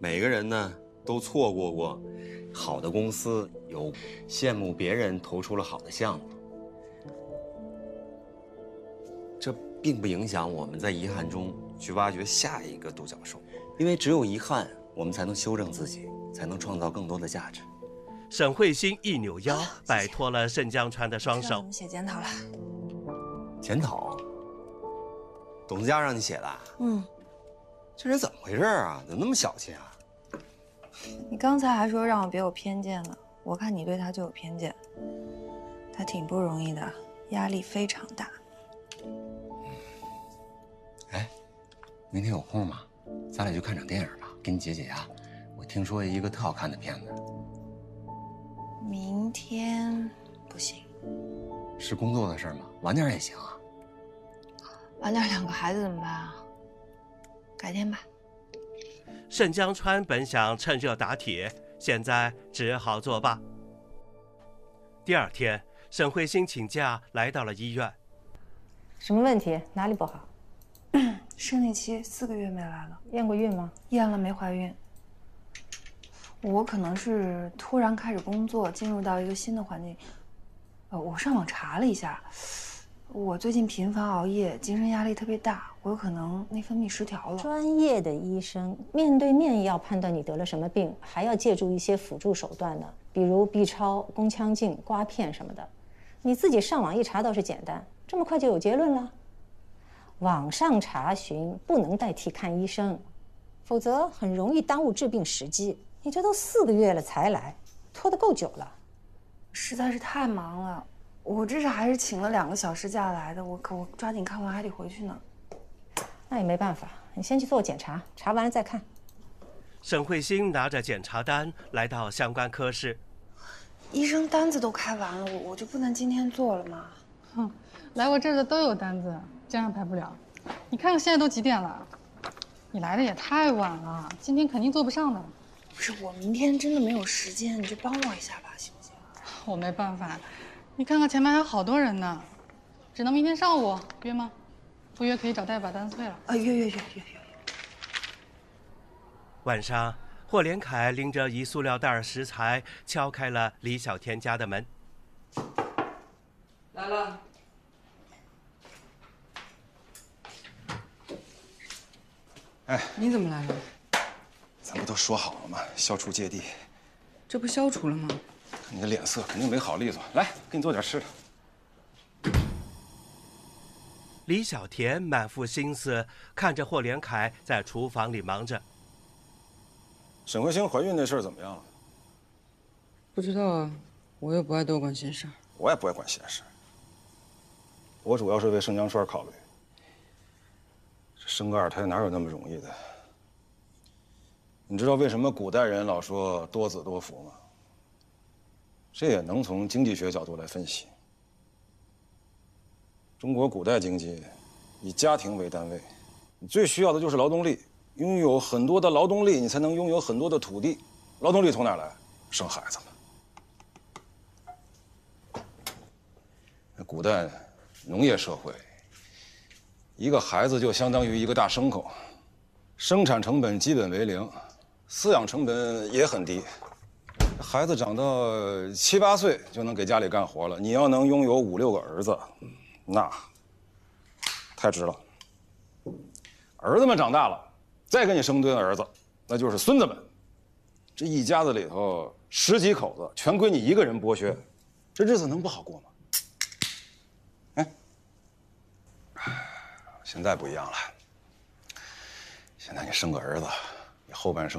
每个人呢都错过好的公司，有羡慕别人投出了好的项目，这并不影响我们在遗憾中去挖掘下一个独角兽，因为只有遗憾，我们才能修正自己，才能创造更多的价值。 沈慧欣一扭腰，摆脱了盛江川的双手。 写检讨了。 检讨？董子佳让你写的？ 嗯。 这人怎么回事啊？怎么那么小气啊？ 你刚才还说让我别有偏见呢，我看你对他就有偏见。他挺不容易的，压力非常大。 哎，明天有空吗？咱俩去看场电影吧，给你解解压。我听说一个特好看的片子。 明天不行。 是工作的事吗？晚点也行啊。 晚点2个孩子怎么办啊？改天吧。 盛江川本想趁热打铁，现在只好作罢。第二天，沈慧欣请假来到了医院。 什么问题？哪里不好？ 生理期4个月没来了。 验过孕吗？ 验了，没怀孕。我可能是突然开始工作，进入到一个新的环境。我上网查了一下，我最近频繁熬夜，精神压力特别大，我有可能内分泌失调了。 专业的医生面对面要判断你得了什么病，还要借助一些辅助手段呢，比如 B 超、宫腔镜、刮片什么的。你自己上网一查倒是简单，这么快就有结论了？网上查询不能代替看医生，否则很容易耽误治病时机。你这都4个月了才来，拖得够久了。 实在是太忙了，我这是还是请了2个小时假来的，我抓紧看完还得回去呢。 那也没办法，你先去做检查，查完了再看。 沈慧欣拿着检查单来到相关科室， 医生单子都开完了，我就不能今天做了吗？ 哼，来我这儿的都有单子，这样排不了。你看看现在都几点了？你来的也太晚了，今天肯定做不上的。 不是，我明天真的没有时间，你就帮我一下吧，行不行？ 我没办法，你看看前面还有好多人呢，只能明天上午约吗？不约可以找代把单催了。 约。 晚上，霍连凯拎着一塑料袋食材敲开了李小田家的门。 来了。 哎， 你怎么来了？ 咱不都说好了吗？消除芥蒂。 这不消除了吗？ 看你的脸色，肯定没好利索。来，给你做点吃的。 李小田满腹心思看着霍连凯在厨房里忙着。 沈慧欣怀孕那事儿怎么样了？ 不知道啊，我又不爱多管闲事。 我也不爱管闲事。我主要是为盛江川考虑。生个2胎哪有那么容易的？你知道为什么古代人老说多子多福吗？这也能从经济学角度来分析。中国古代经济以家庭为单位，你最需要的就是劳动力，拥有很多的劳动力，你才能拥有很多的土地。劳动力从哪儿来？生孩子嘛。古代农业社会，一个孩子就相当于一个大牲口，生产成本基本为0，饲养成本也很低。孩子长到7、8岁就能给家里干活了，你要能拥有5、6个儿子，那太值了。儿子们长大了，再给你生堆儿子，那就是孙子们。这一家子里头10几口子，全归你一个人剥削，这日子能不好过吗？现在不一样了，现在你生个儿子，你后半生